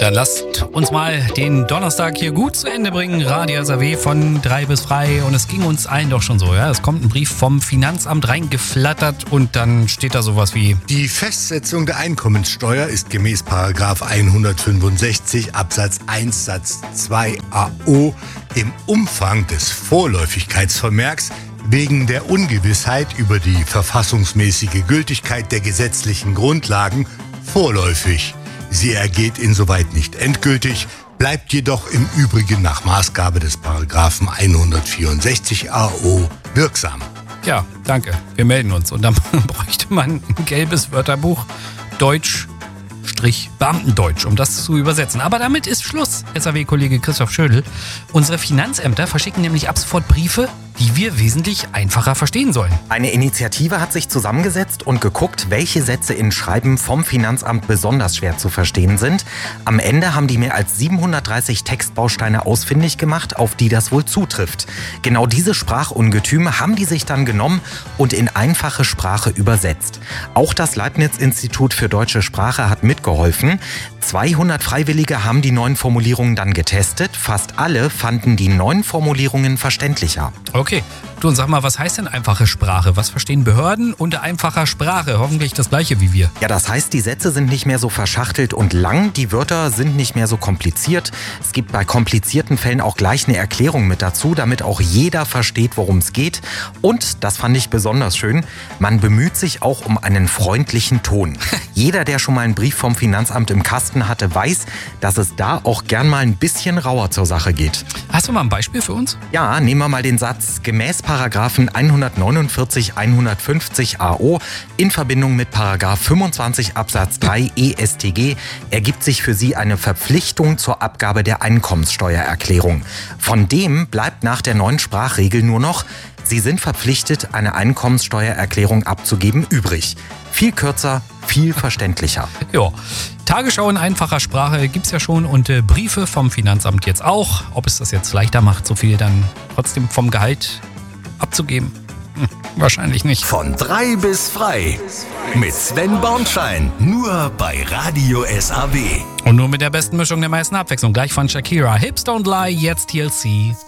Dann lasst uns mal den Donnerstag hier gut zu Ende bringen. Radio SAW von 3 bis frei. Und es ging uns allen doch schon so. Ja? Es kommt ein Brief vom Finanzamt reingeflattert und dann steht da sowas wie: Die Festsetzung der Einkommenssteuer ist gemäß § 165 Absatz 1 Satz 2 AO im Umfang des Vorläufigkeitsvermerks wegen der Ungewissheit über die verfassungsmäßige Gültigkeit der gesetzlichen Grundlagen vorläufig. Sie ergeht insoweit nicht endgültig, bleibt jedoch im Übrigen nach Maßgabe des § 164 AO wirksam. Ja, danke. Wir melden uns. Und dann bräuchte man ein gelbes Wörterbuch Deutsch-Beamtendeutsch, um das zu übersetzen. Aber damit ist Schluss, SAW-Kollege Christoph Schödel. Unsere Finanzämter verschicken nämlich ab sofort Briefe, die wir wesentlich einfacher verstehen sollen. Eine Initiative hat sich zusammengesetzt und geguckt, welche Sätze in Schreiben vom Finanzamt besonders schwer zu verstehen sind. Am Ende haben die mehr als 730 Textbausteine ausfindig gemacht, auf die das wohl zutrifft. Genau diese Sprachungetüme haben die sich dann genommen und in einfache Sprache übersetzt. Auch das Leibniz-Institut für deutsche Sprache hat mitgeholfen. 200 Freiwillige haben die neuen Formulierungen dann getestet. Fast alle fanden die neuen Formulierungen verständlicher. Okay, du, und sag mal, was heißt denn einfache Sprache? Was verstehen Behörden unter einfacher Sprache? Hoffentlich das Gleiche wie wir. Ja, das heißt, die Sätze sind nicht mehr so verschachtelt und lang, die Wörter sind nicht mehr so kompliziert. Es gibt bei komplizierten Fällen auch gleich eine Erklärung mit dazu, damit auch jeder versteht, worum es geht. Und, das fand ich besonders schön, man bemüht sich auch um einen freundlichen Ton. Jeder, der schon mal einen Brief vom Finanzamt im Kasten hatte, weiß, dass es da auch gern mal ein bisschen rauer zur Sache geht. Hast du mal ein Beispiel für uns? Ja, nehmen wir mal den Satz: Gemäß Paragraphen 149, 150 AO in Verbindung mit Paragraph 25 Absatz 3 EStG ergibt sich für Sie eine Verpflichtung zur Abgabe der Einkommenssteuererklärung. Von dem bleibt nach der neuen Sprachregel nur noch: Sie sind verpflichtet, eine Einkommenssteuererklärung abzugeben, übrig. Viel kürzer, viel verständlicher. Ja, Tagesschau in einfacher Sprache gibt's ja schon und Briefe vom Finanzamt jetzt auch. Ob es das jetzt leichter macht, so viel dann trotzdem vom Gehalt abzugeben? Wahrscheinlich nicht. Von 3 bis frei. Mit Sven Bornschein. Nur bei Radio SAW. Und nur mit der besten Mischung der meisten Abwechslung. Gleich von Shakira. Hips Don't Lie, jetzt TLC.